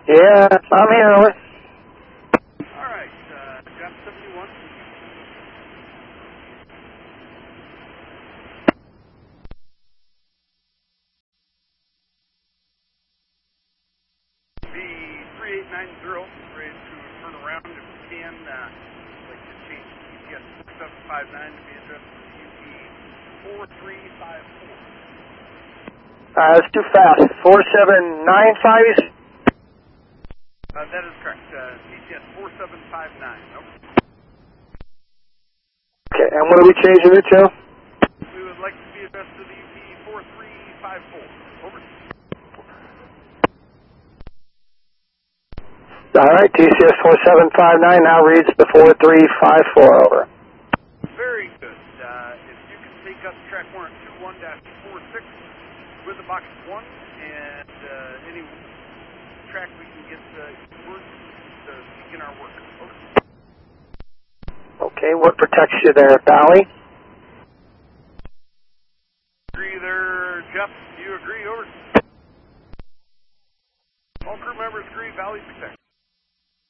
Yeah, I'm here, over. All right, Jeff 71. B3890, ready to turn around if we can. Like to change TCS 4759 to be addressed to UP 4354. That's too fast. 4795? That is correct. TCS 4759. Over. Okay, and what are we changing it to? We would like to be addressed to the UP 4354. Over. All right, TCS 4759 now reads the 4354, over. Very good. If you can take up track warrant 21-46 with the box 1 and any track we can get words to begin our work. Over. Okay, what protects you there, Valley? Agree there, Jeff? Do you agree? Over. All crew members agree, Valley protect.